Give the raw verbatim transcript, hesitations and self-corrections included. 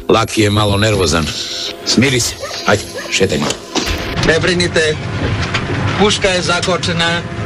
Laki je malo nervozan. Smiri se. Ajde, šetaj malo. Ne brinite. Puška je zakočena.